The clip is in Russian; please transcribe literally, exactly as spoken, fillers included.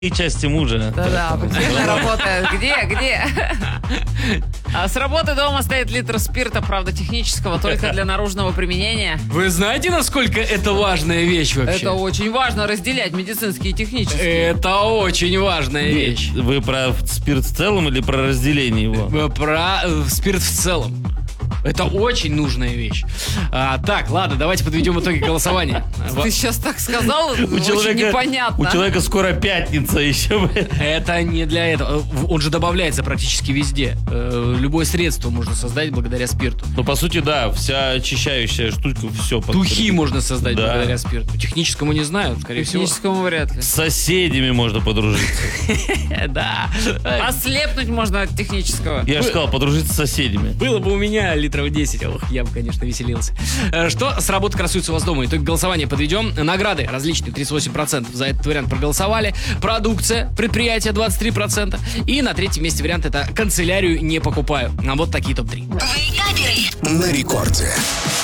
И части мужа. Да-да, прикольно работает. Где, где? А с работы дома стоит литр спирта, правда, технического, только для наружного применения. Вы знаете, насколько это важная вещь вообще? Это очень важно, разделять медицинские и технические. Это очень важная вещь. Вы про спирт в целом или про разделение его? Про э, спирт в целом. Это очень нужная вещь. А, так, ладно, давайте подведем итоги голосования. Ты сейчас так сказал, очень непонятно. У человека скоро пятница еще. Это не для этого. Он же добавляется практически везде. Э, Любое средство можно создать благодаря спирту. Ну, по сути, да, вся очищающая штука, все. Духи можно создать Да. благодаря спирту. Техническому не знаю, скорее всего. Техническому вряд ли. С соседями можно подружиться. Да. Ослепнуть можно от технического. Я же сказал, подружиться с соседями. Было бы у меня литров десять, ох, я бы, конечно, веселился. Э, Что с работы красуется у вас дома? Итог голосования подведем. Награды различные, тридцать восемь процентов за этот вариант проголосовали. Продукция, предприятие, двадцать три процента. И на третьем месте вариант — это канцелярию не покупаю. А вот такие топ-три. На рекорде.